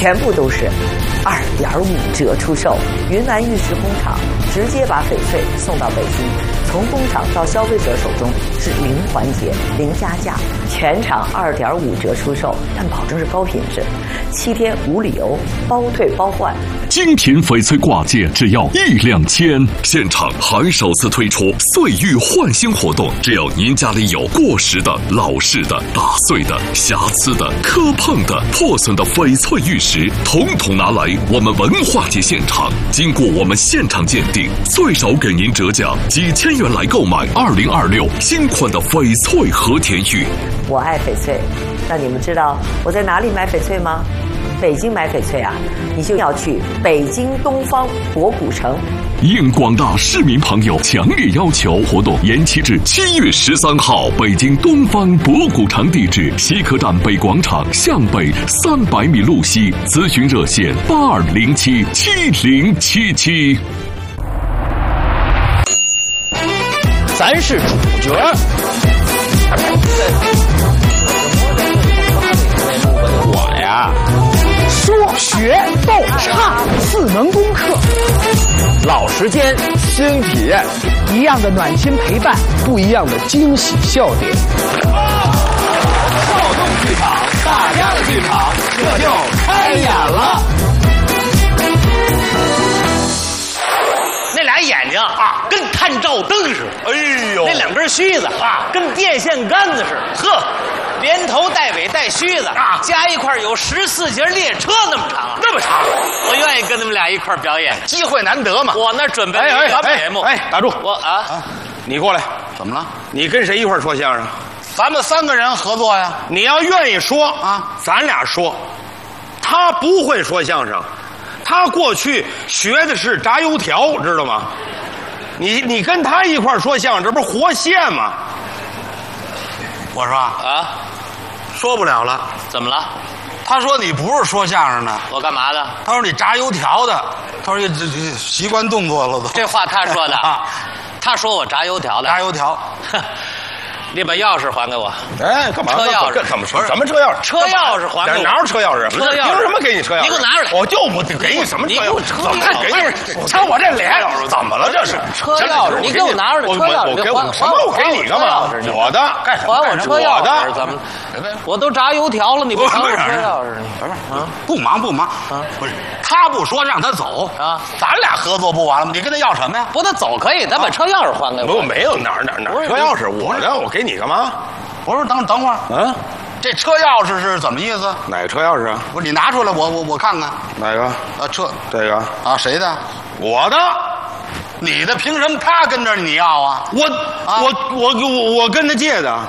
全部都是2.5折出售。云南玉石工厂直接把翡翠送到北京，从工厂到消费者手中是零环节、零加价，全场2.5折出售，但保证是高品质，7天无理由，包退包换。 精品翡翠挂件只要1-2千，现场还首次推出岁玉换新活动，只要您家里有过时的、老式的、打碎的、瑕疵的、磕碰的、破损的翡翠玉石，统统拿来我们文化节现场，经过我们现场鉴定，最少给您折价几千元来购买2026新款的翡翠和田玉。 我爱翡翠，那你们知道我在哪里买翡翠吗？北京买翡翠啊，你就要去北京东方博古城。 应广大市民朋友强烈要求，活动延期至7月13号，北京东方博古城，地址西客站北广场向北300米路西，咨询热线82077077。 咱是主角。我呀，说学逗唱4门功课，老时间新体验，一样的暖心陪伴，不一样的惊喜笑点。少动剧场，大家的剧场，这就开演了。 那俩眼睛啊，跟探照灯似的。哎呦，那2根须子啊，跟电线杆子似的。呵，连头带尾带须子啊，加一块有14节列车那么长，那么长。我愿意跟他们俩一块表演， 机会难得嘛。 我那准备了一个节目。 打住！ 我你过来，怎么了？你跟谁一块说相声？ 咱们3个人合作呀。 你要愿意说啊，咱俩说。他不会说相声。他过去学的是炸油条，知道吗？你跟他一块说相声，这不是活现吗？ 我说啊，说不了了。 怎么了？ 他说你不是说相声的。 我干嘛的？ 他说你炸油条的。他说这习惯动作了都。 这话他说的啊。他说我炸油条的。 炸油条。 你把钥匙还给我。 哎，干嘛？ 车钥匙？ 怎么说？什么车钥匙？ 车钥匙还给我。 哪有车钥匙？ 车钥匙？ 凭什么给你车钥匙？ 你给我拿出来！ 我就不给你什么车钥匙？ 怎么给你？瞧我这脸，怎么了？这是车钥匙？你给我拿出来！车钥匙！ 我给我什么？我给你干嘛？我的干什么？ 还我车钥匙！怎么？我都炸油条了，你不还我车钥匙？ 不忙啊！不是他不说让他走啊，咱俩合作不完了吗？你跟他要什么呀？ 不，他走可以，咱把车钥匙还给我。 我没有哪儿车钥匙，我的，我给你干嘛？ 我说等会儿，这车钥匙是怎么意思？ 哪个车钥匙啊？ 不是你拿出来，我看看。 哪个？这个啊，谁的？ 我的。 你的凭什么他跟着你要啊？ 我跟他借的。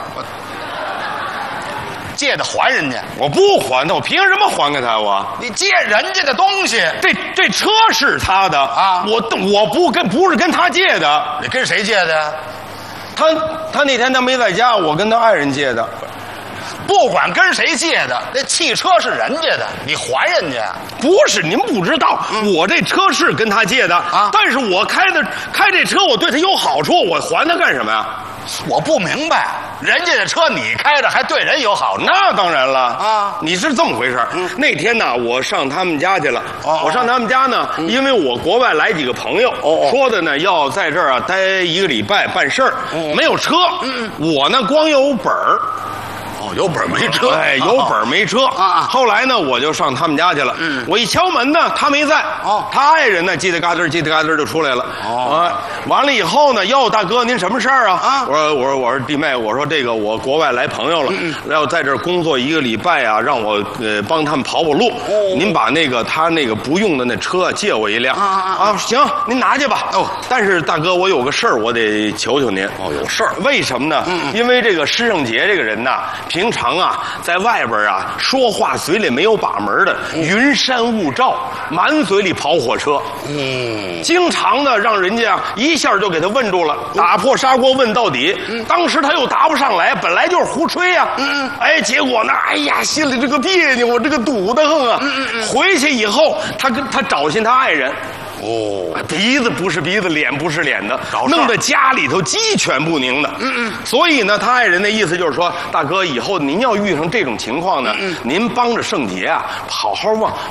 借的还人家？ 我不还他，我凭什么还给他？ 你借人家的东西， 这车是他的啊！我不是跟他借的。 你跟谁借的呀？ 他那天他没在家，我跟他爱人借的。 不管跟谁借的，那汽车是人家的，你还人家？ 不是，您不知道，我这车是跟他借的啊，但是我开这车，我对他有好处，我还他干什么呀？ 我不明白，人家的车你开着还对人有好处？ 那当然了啊！ 你是这么回事那天呢，我上他们家去了。我上他们家呢，因为我国外来几个朋友，说的呢要在这儿待1个礼拜办事儿，没有车。我呢光有本儿。 有本没车， 哎，有本没车啊！后来呢，我就上他们家去了。我一敲门呢，他没在。他爱人呢，叽里嘎吱就出来了。完了以后呢，哟，大哥，您什么事儿啊？我说弟妹，我说这个我国外来朋友了，要在这儿工作1个礼拜啊，让我帮他们跑路。您把他那个不用的那车借我一辆啊，行，您拿去吧。但是大哥，我有个事儿，我得求求您。 有事儿？ 为什么呢？因为这个施圣杰这个人呐，平常啊，在外边啊，说话嘴里没有把门的，云山雾罩，满嘴里跑火车。经常呢，让人家一下就给他问住了，打破砂锅问到底。当时他又答不上来，本来就是胡吹呀。哎，结果呢，哎呀，心里这个别扭，我这个堵得很啊。回去以后，他找寻他爱人。鼻子不是鼻子，脸不是脸的，弄得家里头鸡犬不宁的。所以呢，他爱人的意思就是说，大哥，以后您要遇上这种情况呢，您帮着圣杰啊，好好